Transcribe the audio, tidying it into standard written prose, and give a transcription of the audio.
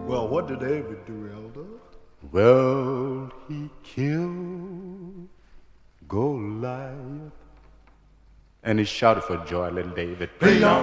Well, what did David do, Elder? Well, he killed Goliath. And he shouted for joy, little David. Play on.